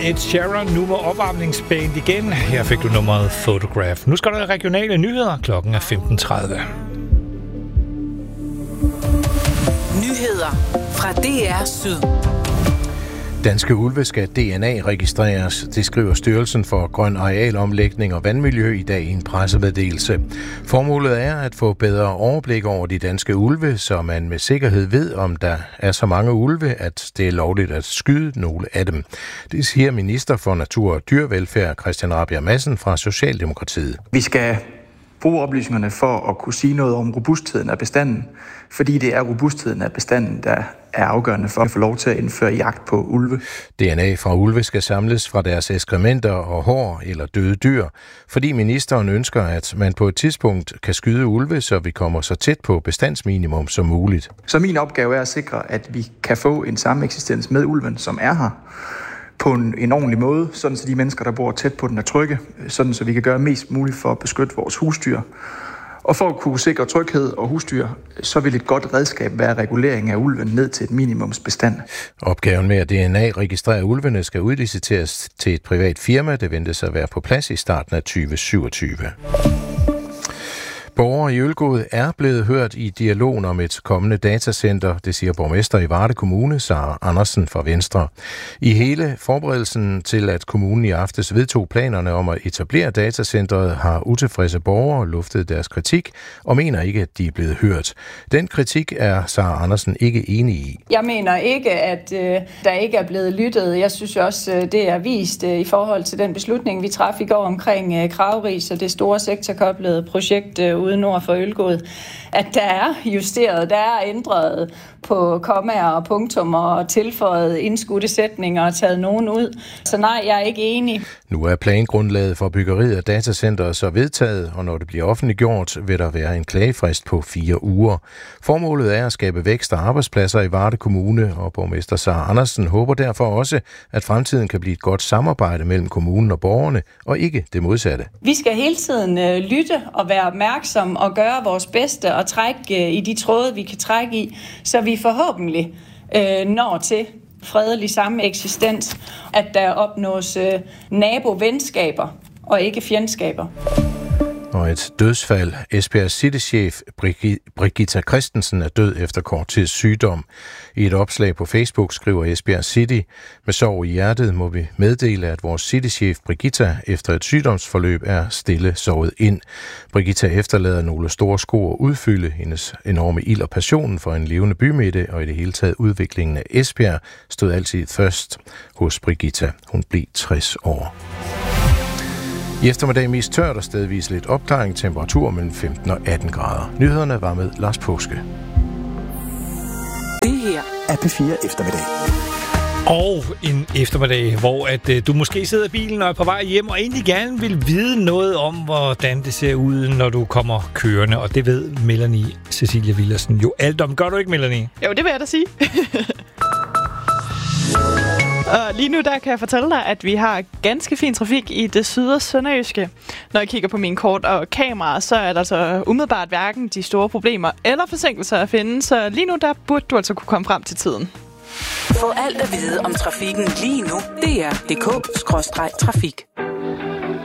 Ed Sheeran nu med opvarmningsband igen. Her fik du nummeret Photograph. Nu skal der regionale nyheder. Klokken er 15:30. Nyheder fra DR Syd. Danske ulve skal DNA-registreres, det skriver Styrelsen for Grøn Arealomlægning og Vandmiljø i dag i en pressemeddelelse. Formålet er at få bedre overblik over de danske ulve, så man med sikkerhed ved, om der er så mange ulve, at det er lovligt at skyde nogle af dem. Det siger minister for Natur og Dyrevelfærd Christian Rabjerg Madsen fra Socialdemokratiet. Vi skal bruge oplysningerne for at kunne sige noget om robustheden af bestanden, fordi det er robustheden af bestanden, der er afgørende for at få lov til at indføre jagt på ulve. DNA fra ulve skal samles fra deres ekskrementer og hår eller døde dyr, fordi ministeren ønsker, at man på et tidspunkt kan skyde ulve, så vi kommer så tæt på bestandsminimum som muligt. Så min opgave er at sikre, at vi kan få en sameksistens med ulven, som er her, på en ordentlig måde, sådan så de mennesker, der bor tæt på den, er trygge, sådan så vi kan gøre mest muligt for at beskytte vores husdyr. Og for at kunne sikre tryghed og husdyr, så vil et godt redskab være regulering af ulven ned til et minimumsbestand. Opgaven med at DNA-registrere ulvene skal udliciteres til et privat firma. Det ventes at være på plads i starten af 2027. Borgere i Ølgod er blevet hørt i dialogen om et kommende datacenter, det siger borgmester i Varde Kommune, Sara Andersen fra Venstre. I hele forberedelsen til, at kommunen i aftes vedtog planerne om at etablere datacentret, har utilfredse borgere luftet deres kritik og mener ikke, at de er blevet hørt. Den kritik er Sara Andersen ikke enig i. Jeg mener ikke, at der ikke er blevet lyttet. Jeg synes også, det er vist i forhold til den beslutning, vi traf i går omkring Kravris og det store sektorkoblede projekt ude nord for Ølgod, at der er justeret, der er ændret på kommaer og punktummer og tilføjet indskudte sætninger og taget nogen ud. Så nej, jeg er ikke enig. Nu er plangrundlaget for byggeriet af datacenteret så vedtaget, og når det bliver offentliggjort, vil der være en klagefrist på 4 uger. Formålet er at skabe vækst og arbejdspladser i Varde Kommune, og borgmester Sara Andersen håber derfor også, at fremtiden kan blive et godt samarbejde mellem kommunen og borgerne, og ikke det modsatte. Vi skal hele tiden lytte og være opmærksom og gøre vores bedste og trække i de tråde, vi kan trække i, så vi forhåbentlig når til fredelig sameksistens, at der opnås nabovenskaber og ikke fjendskaber. Og et dødsfald. Esbjerg City-chef Brigitta Christensen er død efter kort tids sygdom. I et opslag på Facebook skriver Esbjerg City: med sorg i hjertet må vi meddele, at vores City-chef Brigitta efter et sygdomsforløb er stille sovet ind. Brigitta efterlader nogle store sko at udfylde. Hendes enorme ild og passion for en levende bymidte og i det hele taget udviklingen af Esbjerg stod altid først hos Brigitta. Hun blev 60 år. I eftermiddag mest tørt og stedvis lidt opklaring, temperatur mellem 15 og 18 grader. Nyhederne var med Lars Påske. Det her er P4 eftermiddag. Og en eftermiddag, hvor du måske sidder i bilen og er på vej hjem og egentlig gerne vil vide noget om, hvordan det ser ud, når du kommer kørende. Og det ved Melanie Cecilia Villersen jo alt om. Gør du ikke, Melanie? Jo, det vil jeg da sige. Og lige nu der kan jeg fortælle dig, at vi har ganske fin trafik i det syd- og sønderjyske. Når jeg kigger på min kort og kamera, så er der altså umiddelbart hverken de store problemer eller forsinkelser at finde. Så lige nu der burde du altså kunne komme frem til tiden. Få alt at vide om trafikken lige nu. DR.dk/trafik.